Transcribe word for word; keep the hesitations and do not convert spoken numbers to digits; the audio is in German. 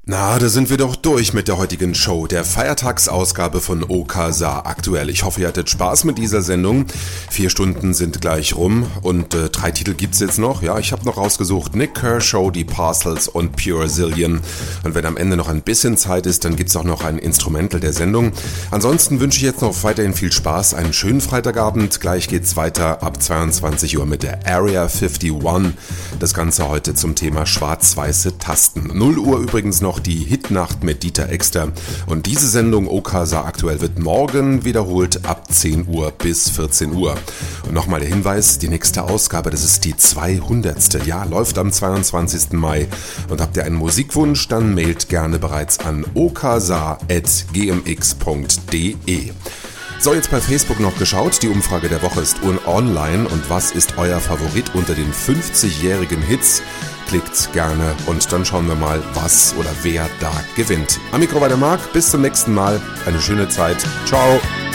Na, da sind wir doch durch mit der heutigen Show, der Feiertagsausgabe von Okasa aktuell. Ich hoffe, ihr hattet Spaß mit dieser Sendung. Vier Stunden sind gleich rum und äh, drei Titel gibt's jetzt noch. Ja, ich habe noch rausgesucht Nick Kershaw, die Parcels und Pure Zillion. Und wenn am Ende noch ein bisschen Zeit ist, dann gibt's auch noch ein Instrumental der Sendung. Ansonsten wünsche ich jetzt noch weiterhin viel Spaß, einen schönen Freitagabend. Gleich geht's weiter ab zweiundzwanzig Uhr mit der Area einundfünfzig. Das Ganze heute zum Thema schwarz-weiße Tasten. null Uhr übrigens noch die Hitnacht mit Dieter Exter. Und diese Sendung Okasa aktuell wird morgen wiederholt ab zehn Uhr bis vierzehn Uhr. Und nochmal der Hinweis, die nächste Ausgabe, das ist die zweihundertste. Ja, läuft am zweiundzwanzigsten Mai. Und habt ihr einen Musikwunsch, dann mailt gerne bereits an okasa at g m x punkt d e. So, jetzt bei Facebook noch geschaut. Die Umfrage der Woche ist online. Und was ist euer Favorit unter den fünfzigjährigen Hits? Klickt gerne und dann schauen wir mal, was oder wer da gewinnt. Am Mikro war der Marc. Bis zum nächsten Mal. Eine schöne Zeit. Ciao.